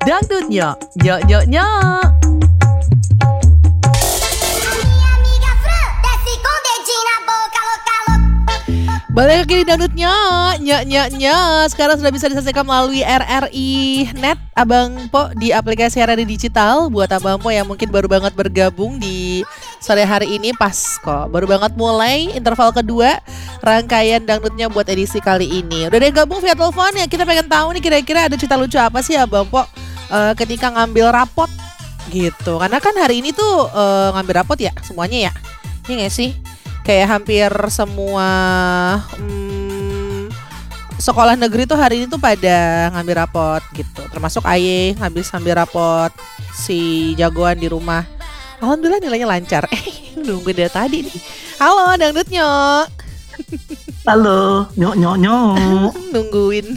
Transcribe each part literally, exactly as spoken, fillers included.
Dangdutnya, nyok nyok nyok. Balik lagi di Dangdutnya, nyok nyok nyok. Sekarang sudah bisa disaksikan melalui R R I Net, Abang Po, di aplikasi R R I Digital. Buat Abang Po yang mungkin baru banget bergabung di sore hari ini, pas kok. Baru banget mulai interval kedua rangkaian Dangdutnya buat edisi kali ini. Udah ada yang gabung via telepon ya. Kita pengen tahu nih kira-kira ada cerita lucu apa sih Abang Po uh, ketika ngambil rapot gitu. Karena kan hari ini tuh uh, ngambil rapot ya semuanya ya. Iya gak sih? Kayak hampir semua hmm, sekolah negeri tuh hari ini tuh pada ngambil rapot gitu. Termasuk Aye ngambil sambil rapot, si jagoan di rumah. Alhamdulillah nilainya lancar. Eh, nunggu dari tadi nih. Halo Dangdut Nyok. Halo, nyok nyok nyok. Nungguin.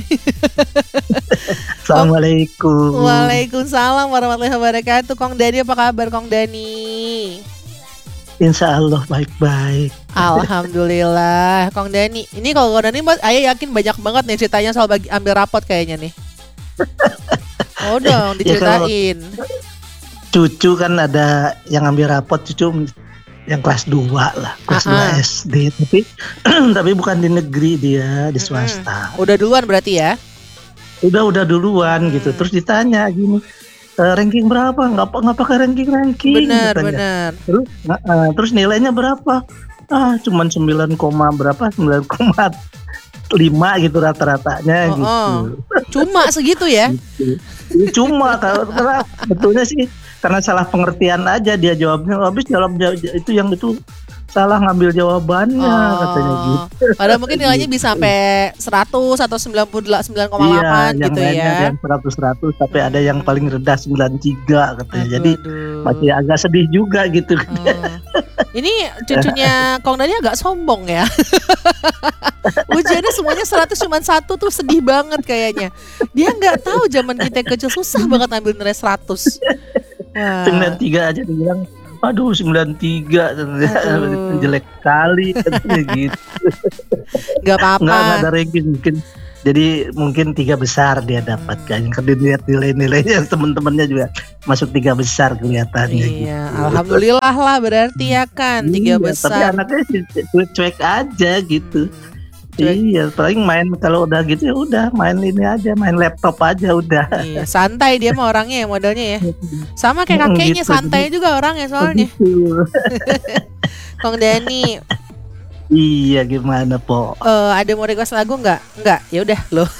Assalamualaikum. Waalaikumsalam warahmatullahi wabarakatuh. Kong Dani, apa kabar Kong Dani? Insya Allah baik-baik. Alhamdulillah. Kong Dani, ini kalau Kong Dani, Ayah yakin banyak banget nih ceritanya soal bagi, ambil rapot kayaknya nih. Oh dong, diceritain. Ya, cucu kan ada yang ambil rapot, cucu yang kelas dua lah, kelas dua S D. Tapi tapi bukan di negeri, dia di swasta. Hmm, udah duluan berarti ya? Udah udah duluan hmm. gitu. Terus ditanya gini, e, ranking berapa? Nggak nggak pakai ranking ranking. Benar benar. Terus uh, terus nilainya berapa? Ah, cuman sembilan, berapa? sembilan koma lima gitu rata-ratanya. Oh, gitu. Oh. Cuma segitu ya? Gitu. Cuma karena betulnya sih karena salah pengertian aja dia jawabnya. Habis jawab itu yang itu salah ngambil jawabannya, oh, katanya gitu. Padahal mungkin nilainya bisa sampai seratus atau sembilan puluh sembilan koma delapan iya, gitu ya. Yang seratus seratus tapi hmm. ada yang paling rendah sembilan puluh tiga katanya. Aduh, Jadi aduh. masih agak sedih juga gitu. Hmm. Ini cucunya Kong Dani agak sombong ya. Ujiannya semuanya seratus cuma satu tuh sedih banget kayaknya. Dia nggak tahu zaman kita kecil susah banget ambil nilai seratus. Wah. sembilan puluh tiga aja dibilang aduh sembilan puluh tiga jelek kali gitu. Gak apa-apa. Nggak, nggak ada ranking mungkin. Jadi mungkin tiga besar dia dapat kan. Yang dilihat nilai-nilainya teman-temannya juga masuk tiga besar kelihatannya. Iya, gitu. Alhamdulillah lah berarti ya kan tiga iya, besar. Tapi anaknya cuek-cuek aja gitu. Cuek. Iya, paling main kalau udah gitu ya udah main ini aja, main laptop aja udah. Iya, santai dia mah orangnya ya modelnya ya. Sama kayak kakeknya gitu, santai gitu. Juga orangnya soalnya. Gitu. Kong Dani. Iya, gimana Po? Uh, ada mau request lagu nggak? Nggak, ya udah loh.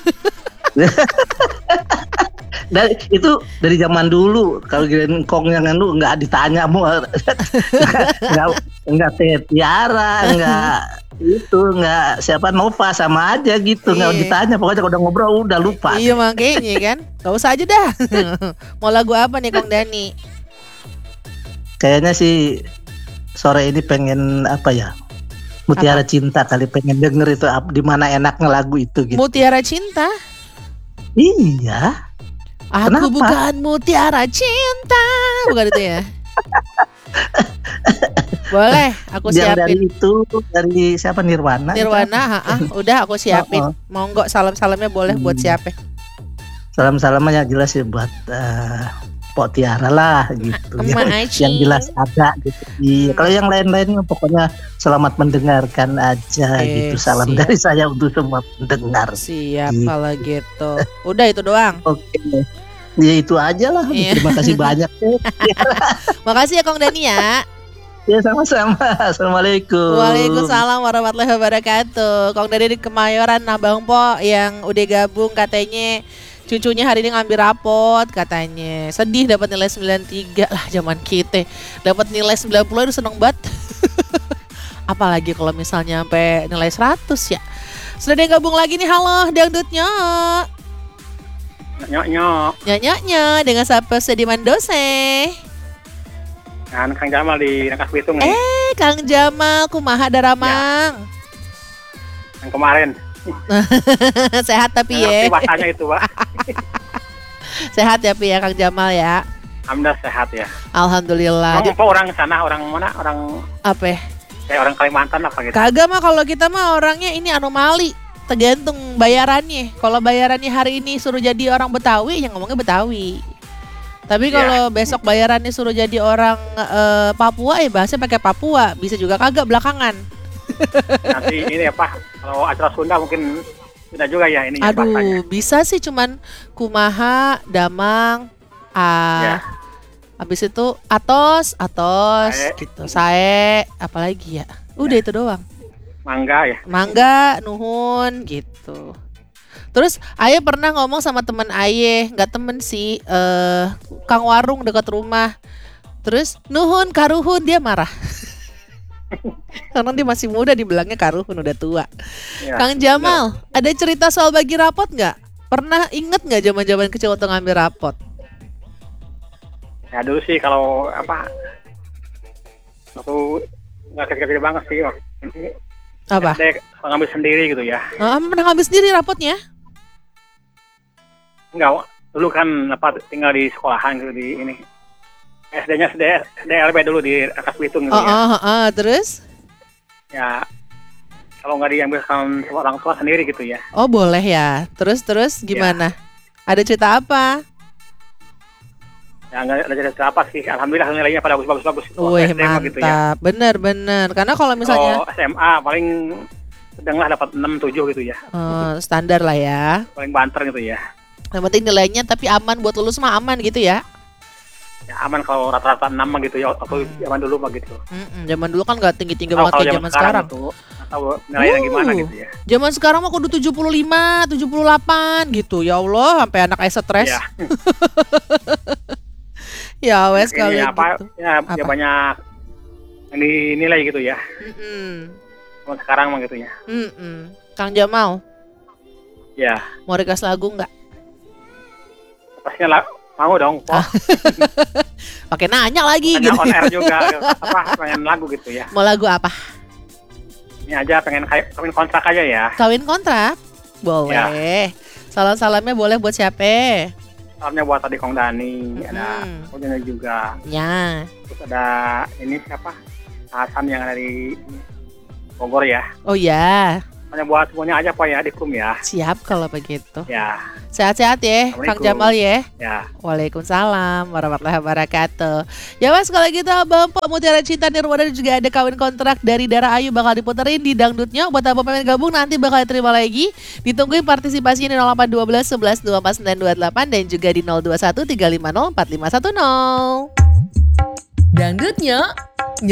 Dari itu dari zaman dulu kalau giliran Kong yang lu nggak ditanya mau nggak nggak Tiara nggak itu nggak siapa Nova sama aja gitu nggak iya. ditanya pokoknya kalau udah ngobrol udah lupa. Iya makanya kan nggak usah aja dah. Mau lagu apa nih Kong Dani? Kayaknya sih sore ini pengen apa ya? Mutiara apa? Cinta kali, pengen denger itu di mana enaknya lagu itu gitu. Mutiara Cinta? Iya. Aku Kenapa? Bukan mutiara cinta. Bukan itu ya? Boleh, aku yang siapin. Dari itu dari siapa Nirwana? Nirwana, ha, udah aku siapin. Oh, oh. Monggo salam-salamnya boleh hmm. buat siapa? Salam-salamnya jelas ya buat uh, Pok Tiara lah gitu. yang, yang jelas ada gitu. Iya, hmm. kalau yang lain-lainnya pokoknya selamat mendengarkan aja eh, gitu. Salam siap. Dari saya untuk semua pendengar. Siap gitu. Kalau gitu. Udah itu doang. Oke. Okay. Ya itu aja lah. Iya. Terima kasih banyak. Makasih ya Kong Dani ya. Ya sama-sama. Assalamualaikum. Waalaikumsalam warahmatullahi wabarakatuh. Kong Dani di Kemayoran, Abang Po yang udah gabung katanya cucunya hari ini ngambil rapot katanya. Sedih dapat nilai sembilan puluh tiga lah zaman kita. Dapat nilai sembilan puluh itu seneng banget. Apalagi kalau misalnya sampai nilai seratus ya. Sudah ada yang gabung lagi nih. Halo Dangdutnya. Nyok nyok. Nyok nyok nyok dengan siapa Sediman Dose? Kan Kang Jamal di Rangkas Bitung nih. Eh Kang Jamal kumaha daramang. Ya. Yang kemarin. Sehat tapi ya. Bahasanya itu, Pak. Sehat ya Pi ya Kang Jamal ya. Alhamdulillah sehat ya. Alhamdulillah. Kamu apa orang sana, orang mana? Orang apa? Kayak orang Kalimantan apa gitu. Kagak mah kalau kita mah orangnya ini anomali. tergantung bayarannya. Kalau bayarannya hari ini suruh jadi orang Betawi, ya ngomongnya Betawi. Tapi kalau Ya. besok bayarannya suruh jadi orang eh, Papua, ya bahasnya pakai Papua. Bisa juga kagak belakangan. Nanti ini apa? Kalau acara Sunda mungkin sudah juga ya ini bahasanya. Aduh, bisa sih cuman kumaha, damang, ah, Ya. habis itu atos, atos, Sae. gitu, sae, apalagi ya. Udah itu doang. Mangga ya. Mangga, nuhun, gitu. Terus Aye pernah ngomong sama temen Aye, nggak temen sih, eh Kang Warung dekat rumah. Terus nuhun karuhun, dia marah. Karena dia masih muda, dibilangnya karuhun, udah tua. Ya. Kang Jamal, ada cerita soal bagi rapot nggak? Pernah inget nggak zaman-zaman kecil waktu ngambil rapot? Ya dulu sih kalau apa? Waktu nggak kecil-kecil banget sih waktu ini. Apa? S D ngambil sendiri gitu ya. Ah, pernah ngambil sendiri rapotnya? Enggak, dulu kan apa tinggal di sekolahan gitu di ini. S D-nya S D S D L B dulu di Rangkas Bitung gitu Oh, ya. oh, oh, oh, terus? Ya kalau nggak diambil sama orang tua sendiri gitu ya. Oh boleh ya. Terus terus gimana? Ada cerita apa? Ya nggak ada cerita apa sih. Alhamdulillah nilainya pada bagus-bagus-bagus. Waktu Wih S D mah mantap, gitu ya. bener bener. Karena kalau misalnya Kalau S M A paling sedang lah dapat enam tujuh gitu ya. eh, standar lah ya. Paling banter gitu ya. Yang penting nilainya tapi aman buat lulus mah aman gitu ya. Ya aman kalau rata-rata enam mah gitu ya. Waktu zaman dulu mah gitu. Mm-mm, zaman dulu kan nggak tinggi-tinggi Tahu banget kalau kayak zaman sekarang. Tuh, nggak tahu nilainya Uh. gimana gitu ya. Zaman sekarang mah kudu tujuh puluh lima, tujuh puluh delapan gitu. Ya Allah, sampai anak saya stres. Ya. Ya wes Ini kalau apa, gitu. ya, ya Apa? banyak yang dinilai gitu ya. Mm-mm, Sama sekarang mah gitu ya. mm-mm. Kang Jamal, Ya, mau request lagu nggak? pastinya lah mau dong. Ah, Oh, Pakai nanya lagi hanya gitu. on air juga apa pengen lagu gitu ya. Mau lagu apa? Ini aja pengen kayak pengen kontrak aja ya. Kawin kontrak? Boleh. Salam-salamnya boleh buat siapa? Salamnya buat tadi Kong Dani, ada Hmm. Ojana juga. Ya. Terus ada ini siapa? Hasan yang dari Bogor ya. Oh ya, Hanya buat semuanya aja Pak ya, dikum ya. siap kalau begitu. Ya, Sehat-sehat ya, Kang Assalamualaikum. Jamal ya. ya. Waalaikumsalam warahmatullahi wabarakatuh. Ya mas, kalau gitu Abang Pok Mutiara Cinta Nirwana dan juga ada kawin kontrak dari Dara Ayu bakal diputerin di dangdutnya. Buat abang pengen gabung nanti bakal diterima lagi. Ditungguin partisipasinya di nol delapan satu dua sebelas dua empat sembilan dua delapan dan juga di nol dua satu tiga lima nol empat lima satu nol. Dangdutnya